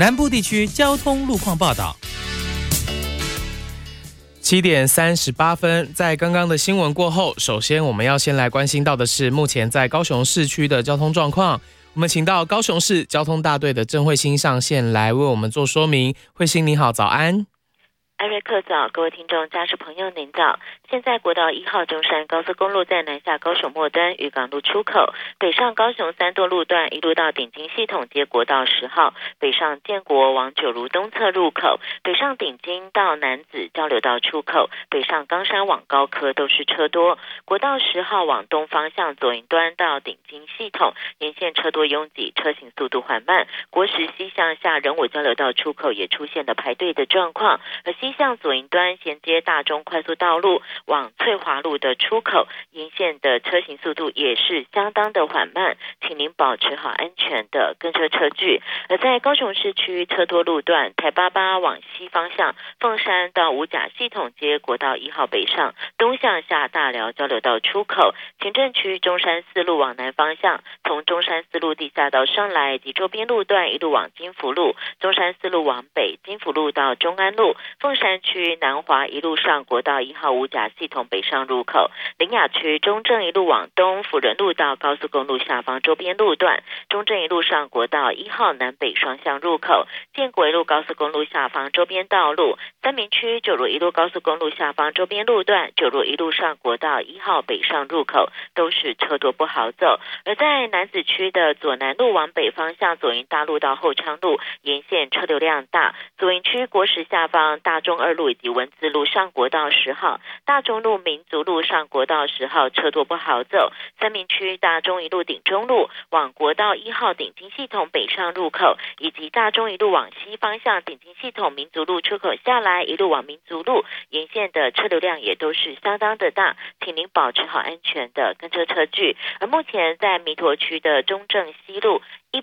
南部地区交通路况报道。7:38，在刚刚的新闻过后，首先我们要先来关心到的是目前在高雄市区的交通状况。我们请到高雄市交通大队的郑慧欣上线来为我们做说明。慧欣你好，早安。 艾瑞克早，各位听众、驾驶朋友您早。现在国道1号中山高速公路在南下高雄末端渔港路出口，北上高雄3段路段一路到顶金系统街国道10号，北上建国往九如东侧入口，北上顶金到楠梓交流道出口，北上冈山往高科都是车多。国道10号往东方向左营端到顶金系统沿线车多拥挤，车行速度缓慢。国十西向下仁武交流道出口也出现了排队的状况，而西向左营端衔接大中快速道路往翠华路的出口沿线的车行速度也是相当的缓慢，请您保持好安全的跟车车距。而在高雄市区车多路段，台88往西方向凤山到五甲系统街国道1号北上，东向下大寮交流道出口，前镇区中山四路往南方向，从中山四路地下道上来及周边路段一路往金福路，中山四路往北，金福路到中安路，凤山区南华一路上国道1号五甲系统北上入口，苓雅区中正一路往东，辅仁路到高速公路下方周边路段，中正一路上国道1号南北双向入口，建国一路高速公路下方周边道路，三民区九如一路高速公路下方周边路段，九如一路上国道1号北上入口都是车多不好走。而在楠梓区的左南路往北方向左营大路到后昌路沿线车流量大，左营区国十下方大中二路以及文字路上国道10号，大中路民族路上国道10号车多不好走，三民区大中一路顶中路往国道1号顶金系统北上入口，以及大中一路往西方向顶金系统民族路出口下来一路往民族路沿线的车流量也都是相当的大，请您保持好安全的跟车车距。而目前在弥陀区的中正西路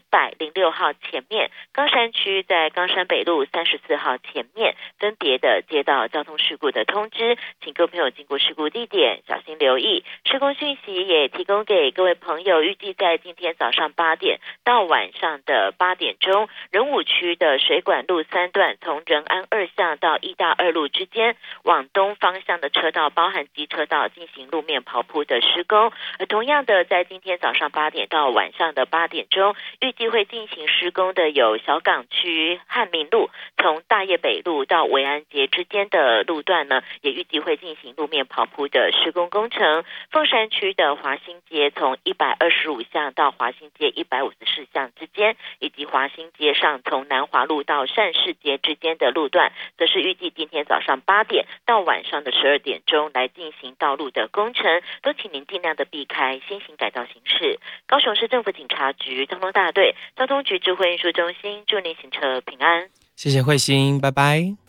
106号前面，冈山区在冈山北路34号前面分别的接到交通事故的通知，请各位朋友经过事故地点小心留意。施工讯息也提供给各位朋友，预计在今天早上8点到晚上的8点钟，仁武区的水管路3段从仁安2巷到义大2路之间往东方向的车道，包含机车道进行路面刨铺的施工。而同样的，在今天早上8点到晚上的8点钟，预计会进行施工的有小港区汉民路从大业北路到维安街之间的路段呢，也预计会进行路面刨铺的施工工程。凤山区的华新街从125巷到华新街154巷之间，以及华新街上从南华路到善市街之间的路段，则是预计今天早上8点到晚上的12点钟来进行道路的工程，都请您尽量的避开先行改道行驶。高雄市政府警察局交通大队交通局智慧运输中心祝您行车平安。 谢谢慧欣，拜拜。